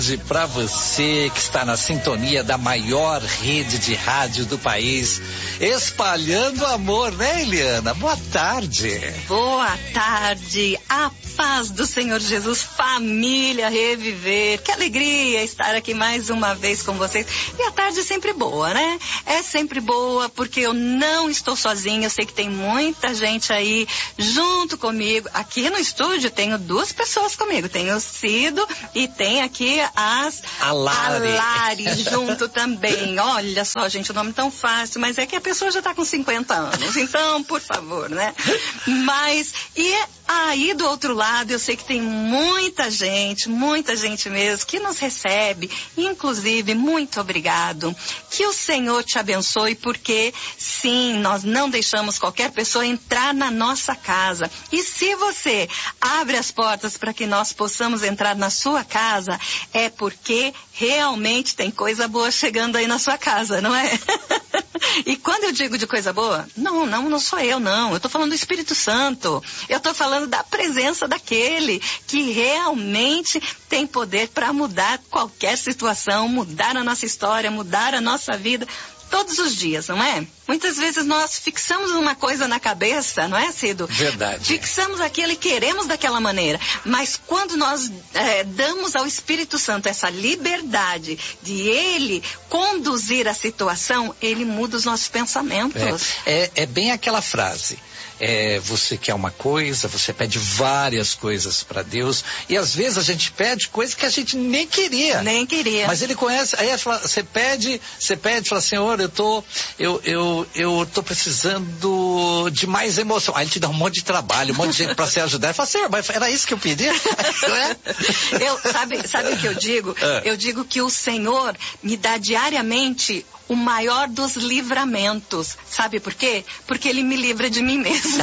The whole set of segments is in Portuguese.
Para você que está na sintonia da maior rede de rádio do país, espalhando amor, né, Eliana? Boa tarde. Boa tarde, a paz do Senhor Jesus, família Reviver. Que alegria estar aqui mais uma vez com vocês. E a tarde é sempre boa, né? É sempre boa porque eu não estou sozinha. Eu sei que tem muita gente aí junto comigo. Aqui no estúdio tenho duas pessoas comigo. Tem o Cido e tem aqui a Lari junto também. Olha só, gente, o nome tão fácil, mas é que a pessoa já está com 50 anos. Então, por favor, né? Mas, e aí do outro lado, eu sei que tem muita gente mesmo, que nos recebe. Inclusive, muito obrigado. Que o Senhor te abençoe, porque, sim, nós não deixamos qualquer pessoa entrar na nossa casa. E se você abre as portas para que nós possamos entrar na sua casa, é porque realmente tem coisa boa chegando aí na sua casa, não é? E quando eu digo de coisa boa, não sou eu, não. Eu estou falando do Espírito Santo. Eu estou falando da presença daquele que realmente tem poder para mudar qualquer situação, mudar a nossa história, mudar a nossa vida. Todos os dias, não é? Muitas vezes nós fixamos uma coisa na cabeça, não é, Cido? Verdade. Fixamos aquilo e queremos daquela maneira. Mas quando nós damos ao Espírito Santo essa liberdade de Ele conduzir a situação, Ele muda os nossos pensamentos. É bem aquela frase. Você quer uma coisa, você pede várias coisas para Deus, e às vezes a gente pede coisas que a gente nem queria. Nem queria. Mas Ele conhece, aí você pede, fala, Senhor, eu tô precisando de mais emoção. Aí Ele te dá um monte de trabalho, um monte de gente para se ajudar. Ele fala, Senhor, mas era isso que eu pedi? Sabe o que eu digo? Eu digo que o Senhor me dá diariamente o maior dos livramentos. Sabe por quê? Porque Ele me livra de mim mesmo.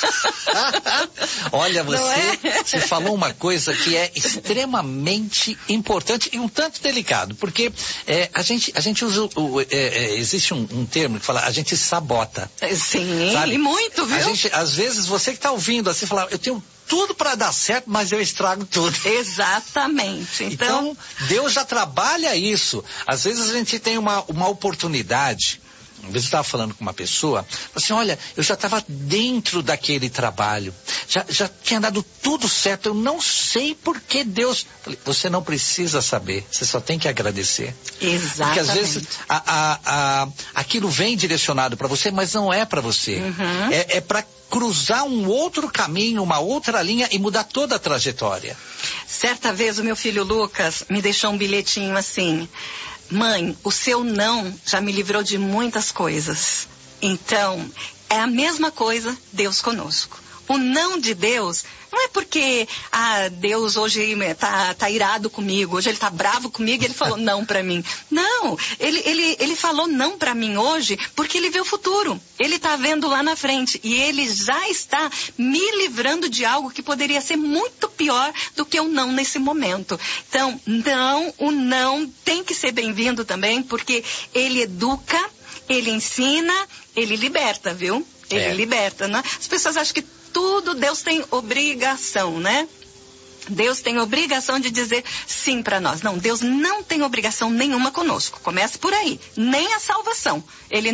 Olha, você falou uma coisa que é extremamente importante e um tanto delicado, porque a gente usa, existe um termo que fala, a gente sabota. Sim, sabe? E muito, viu? Às vezes, você que está ouvindo, assim, fala, eu tenho tudo para dar certo, mas eu estrago tudo. Exatamente. Então, Deus já trabalha isso. Às vezes a gente tem uma oportunidade. Uma vez eu estava falando com uma pessoa, assim, olha, eu já estava dentro daquele trabalho, já tinha dado tudo certo, eu não sei por que Deus... Falei, você não precisa saber, você só tem que agradecer. Exatamente. Porque às vezes aquilo vem direcionado para você, mas não é para você. Uhum. É para cruzar um outro caminho, uma outra linha e mudar toda a trajetória. Certa vez o meu filho Lucas me deixou um bilhetinho assim: mãe, o seu não já me livrou de muitas coisas. Então, é a mesma coisa Deus conosco. O não de Deus não é porque Deus hoje tá irado comigo, hoje Ele tá bravo comigo e Ele falou não pra mim. Não, ele falou não pra mim hoje porque Ele vê o futuro. Ele tá vendo lá na frente e Ele já está me livrando de algo que poderia ser muito pior do que o não nesse momento. Então, o não tem que ser bem-vindo também, porque Ele educa, Ele ensina, Ele liberta, viu? Ele liberta, né? As pessoas acham que tudo Deus tem obrigação, né? Deus tem obrigação de dizer sim para nós. Não, Deus não tem obrigação nenhuma conosco. Começa por aí. Nem a salvação. Ele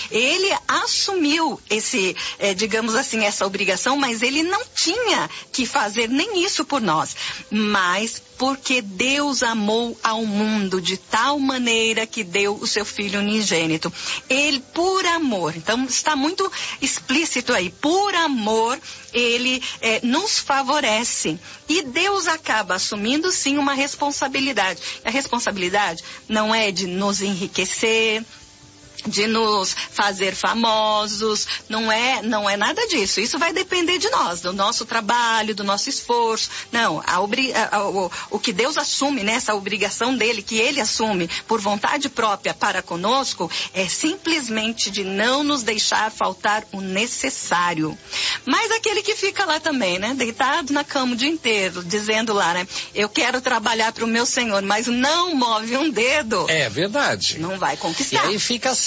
assumiu digamos assim, essa obrigação, mas Ele não tinha que fazer nem isso por nós. Mas porque Deus amou ao mundo de tal maneira que deu o seu Filho unigênito. Ele, por amor, então está muito explícito aí, por amor, Ele nos favorece. E Deus acaba assumindo, sim, uma responsabilidade. A responsabilidade não é de nos enriquecer, de nos fazer famosos, não é nada disso. Isso vai depender de nós, do nosso trabalho, do nosso esforço. Não, o que Deus assume, né, essa obrigação dele, que Ele assume por vontade própria para conosco, é simplesmente de não nos deixar faltar o necessário. Mas aquele que fica lá também, né, deitado na cama o dia inteiro, dizendo lá, né, eu quero trabalhar para o meu Senhor, mas não move um dedo. É verdade. Não vai conquistar. E aí fica assim,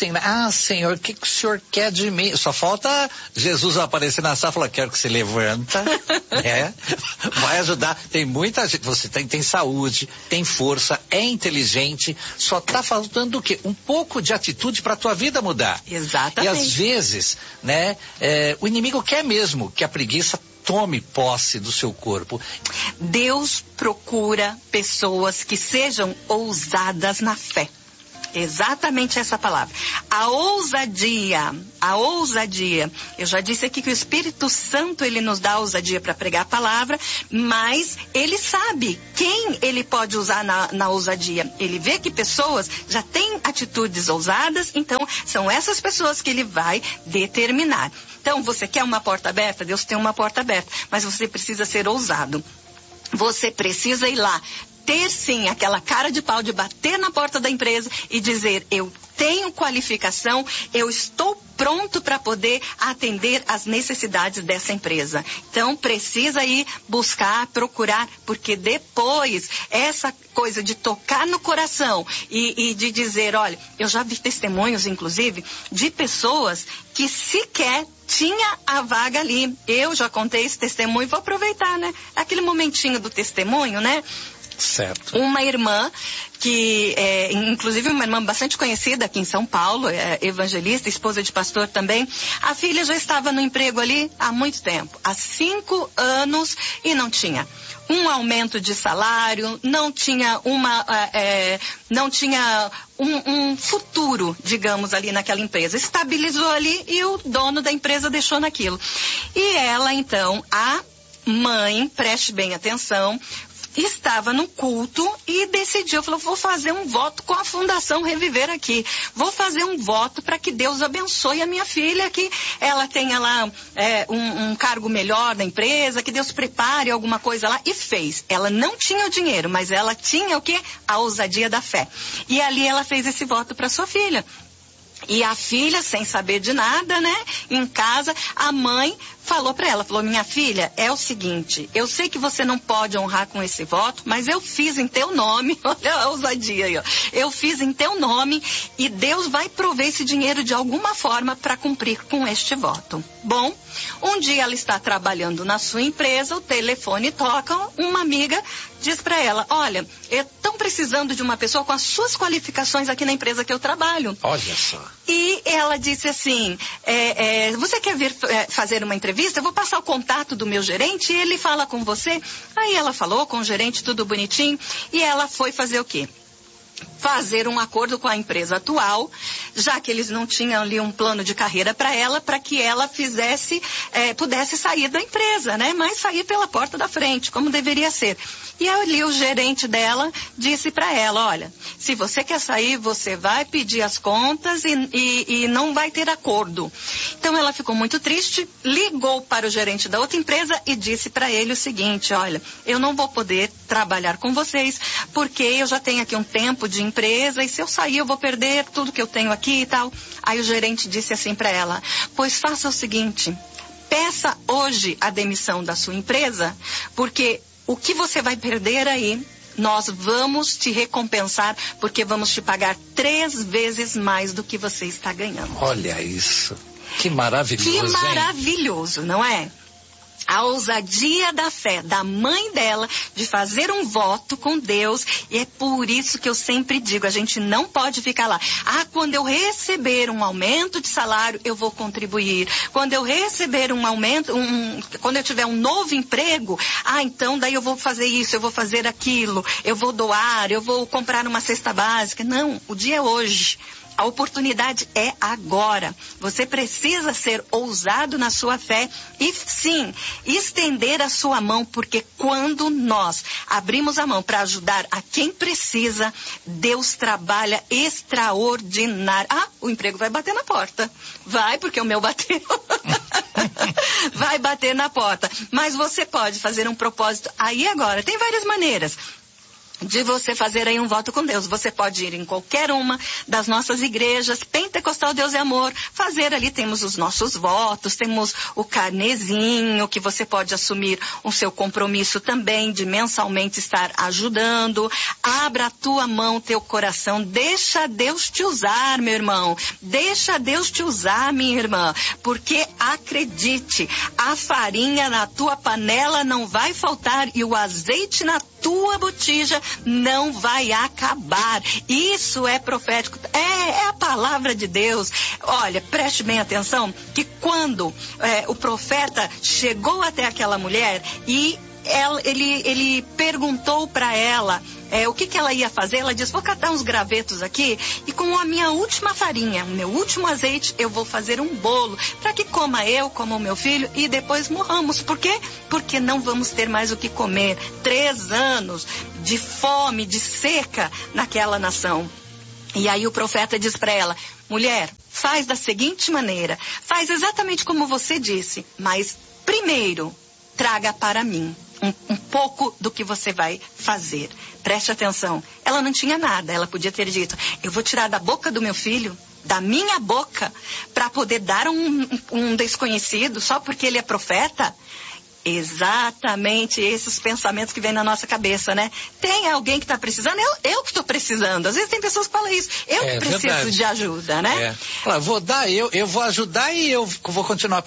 assim, Senhor, o que o Senhor quer de mim? Só falta Jesus aparecer na sala e falar, quero que você levanta, vai ajudar. Tem muita gente, você tem saúde, tem força, é inteligente, só tá faltando o quê? Um pouco de atitude para a tua vida mudar. Exatamente. E às vezes, né, o inimigo quer mesmo que a preguiça tome posse do seu corpo. Deus procura pessoas que sejam ousadas na fé. Exatamente essa palavra. A ousadia. Eu já disse aqui que o Espírito Santo, ele nos dá ousadia para pregar a palavra, mas ele sabe quem ele pode usar na ousadia. Ele vê que pessoas já têm atitudes ousadas, então são essas pessoas que ele vai determinar. Então, você quer uma porta aberta? Deus tem uma porta aberta, mas você precisa ser ousado. Você precisa ir lá, ter sim aquela cara de pau de bater na porta da empresa e dizer, eu tenho qualificação, eu estou pronto para poder atender às necessidades dessa empresa. Então, precisa ir buscar, procurar, porque depois, essa coisa de tocar no coração e de dizer, olha, eu já vi testemunhos, inclusive, de pessoas que sequer tinha a vaga ali. Eu já contei esse testemunho, vou aproveitar, né? Aquele momentinho do testemunho, né? Certo. Uma irmã que inclusive uma irmã bastante conhecida aqui em São Paulo, evangelista, esposa de pastor também. A filha já estava no emprego ali há muito tempo, há 5 anos, e não tinha um aumento de salário, não tinha um futuro, digamos, ali naquela empresa. Estabilizou ali e o dono da empresa deixou naquilo. E ela, então, a mãe, preste bem atenção, estava no culto e decidiu, falou, vou fazer um voto com a Fundação Reviver aqui. Vou fazer um voto para que Deus abençoe a minha filha, que ela tenha lá um cargo melhor na empresa, que Deus prepare alguma coisa lá. E fez. Ela não tinha o dinheiro, mas ela tinha o quê? A ousadia da fé. E ali ela fez esse voto para sua filha. E a filha, sem saber de nada, né? Em casa, a mãe falou para ela, falou, minha filha, é o seguinte, eu sei que você não pode honrar com esse voto, mas eu fiz em teu nome, olha a ousadia aí, ó. Eu fiz em teu nome e Deus vai prover esse dinheiro de alguma forma para cumprir com este voto. Bom, um dia ela está trabalhando na sua empresa, o telefone toca, uma amiga diz para ela, olha, estão precisando de uma pessoa com as suas qualificações aqui na empresa que eu trabalho. Olha só. E ela disse assim, você quer vir fazer uma entrevista? Eu vou passar o contato do meu gerente e ele fala com você. Aí ela falou com o gerente, tudo bonitinho, e ela foi fazer o quê? Fazer um acordo com a empresa atual, já que eles não tinham ali um plano de carreira para ela, para que ela pudesse sair da empresa, né? Mas sair pela porta da frente, como deveria ser. E ali o gerente dela disse para ela, olha, se você quer sair, você vai pedir as contas e não vai ter acordo. Então ela ficou muito triste, ligou para o gerente da outra empresa e disse para ele o seguinte, olha, eu não vou poder trabalhar com vocês, porque eu já tenho aqui um tempo de empresa e se eu sair eu vou perder tudo que eu tenho aqui e tal. Aí o gerente disse assim para ela, pois faça o seguinte, peça hoje a demissão da sua empresa, porque o que você vai perder aí, nós vamos te recompensar, porque vamos te pagar 3 vezes mais do que você está ganhando. Olha isso, que maravilhoso, que maravilhoso, hein? Não é? A ousadia da fé da mãe dela de fazer um voto com Deus, e é por isso que eu sempre digo, a gente não pode ficar lá. Quando eu receber um aumento de salário, eu vou contribuir. Quando eu receber um aumento, quando eu tiver um novo emprego, então daí eu vou fazer isso, eu vou fazer aquilo, eu vou doar, eu vou comprar uma cesta básica. Não, o dia é hoje. A oportunidade é agora. Você precisa ser ousado na sua fé e, sim, estender a sua mão, porque quando nós abrimos a mão para ajudar a quem precisa, Deus trabalha extraordinário. O emprego vai bater na porta. Vai, porque o meu bateu. Vai bater na porta. Mas você pode fazer um propósito aí agora. Tem várias maneiras. de você fazer aí um voto com Deus. Você pode ir em qualquer uma das nossas igrejas, Pentecostal Deus e Amor, fazer ali, temos os nossos votos, temos o carnezinho, que você pode assumir o seu compromisso também de mensalmente estar ajudando. Abra a tua mão, teu coração, deixa Deus te usar, meu irmão, deixa Deus te usar, minha irmã, porque acredite, a farinha na tua panela não vai faltar e o azeite na tua botija não vai acabar. Isso é profético, é a palavra de Deus. Olha, preste bem atenção que quando o profeta chegou até aquela mulher e ele perguntou para ela o que ela ia fazer. Ela disse: vou catar uns gravetos aqui e com a minha última farinha, o meu último azeite, eu vou fazer um bolo para que coma eu, coma o meu filho e depois morramos. Por quê? Porque não vamos ter mais o que comer. 3 anos de fome, de seca naquela nação. E aí o profeta diz para ela: mulher, faz da seguinte maneira, faz exatamente como você disse, mas primeiro traga para mim um pouco do que você vai fazer. Preste atenção. Ela não tinha nada. Ela podia ter dito: eu vou tirar da boca do meu filho, da minha boca, para poder dar um desconhecido só porque ele é profeta. Exatamente esses pensamentos que vêm na nossa cabeça, né? Tem alguém que está precisando? Eu que estou precisando. Às vezes tem pessoas que falam isso. Eu que preciso de ajuda, né? Vou dar, eu vou ajudar e eu vou continuar